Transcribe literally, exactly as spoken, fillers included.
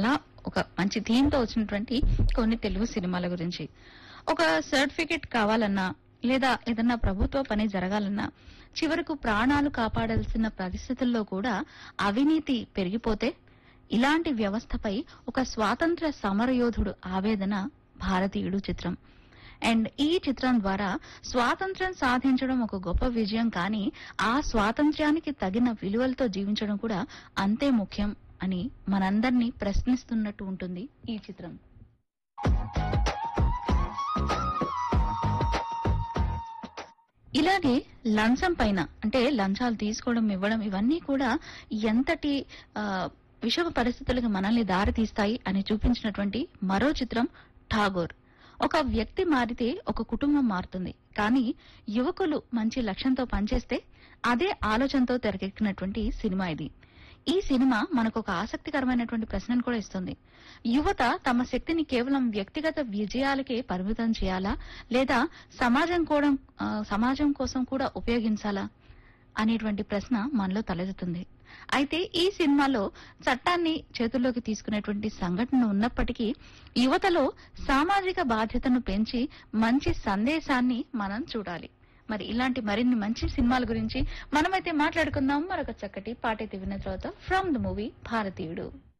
అలా ఒక మంచి థీమ్ తో వచ్చినటువంటి కొన్ని తెలుగు సినిమాల గురించి. ఒక సర్టిఫికెట్ కావాలన్నా లేదా ఏదన్నా ప్రభుత్వ పని జరగాలన్నా చివరకు ప్రాణాలు కాపాడాల్సిన పరిస్థితుల్లో కూడా అవినీతి పెరిగిపోతే ఇలాంటి వ్యవస్థపై ఒక స్వాతంత్ర్య సమరయోధుడు ఆవేదన భారతీయుడు చిత్రం. అండ్ ఈ చిత్రం ద్వారా స్వాతంత్ర్యం సాధించడం ఒక గొప్ప విజయం, కానీ ఆ స్వాతంత్ర్యానికి తగిన విలువలతో జీవించడం కూడా అంతే ముఖ్యం అని మనందరినీ ప్రశ్నిస్తున్నట్టు ఉంటుంది ఈ చిత్రం. ఇలాగే లంచం పైన, అంటే లంచాలు తీసుకోవడం ఇవ్వడం ఇవన్నీ కూడా ఎంతటి ఆ, విషమ పరిస్థితులకు మనల్ని దారి తీస్తాయి అని చూపించినటువంటి మరో చిత్రం ఠాగూర్. ఒక వ్యక్తి మారితే ఒక కుటుంబం మారుతుంది, కానీ యువకులు మంచి లక్ష్యంతో పనిచేస్తే అదే ఆలోచనతో తెరకెక్కినటువంటి సినిమా ఇది. ఈ సినిమా మనకు ఒక ఆసక్తికరమైనటువంటి ప్రశ్నను కూడా ఇస్తుంది. యువత తమ శక్తిని కేవలం వ్యక్తిగత విజయాలకే పరిమితం చేయాలా, లేదా సమాజం కూడా ఆ, సమాజం కోసం కూడా ఉపయోగించాలా అనేటువంటి ప్రశ్న మనలో తలెత్తుతుంది. అయితే ఈ సినిమాలో చట్టాన్ని చేతుల్లోకి తీసుకునేటువంటి సంఘటన ఉన్నప్పటికీ యువతలో సామాజిక బాధ్యతను పెంచి మంచి సందేశాన్ని మనం చూడాలి. మరి ఇలాంటి మరిన్ని మంచి సినిమాల గురించి మనమైతే మాట్లాడుకుందాం. మరొక చక్కటి పాటైతే విన్న తర్వాత ఫ్రమ్ ద మూవీ భారతీయుడు.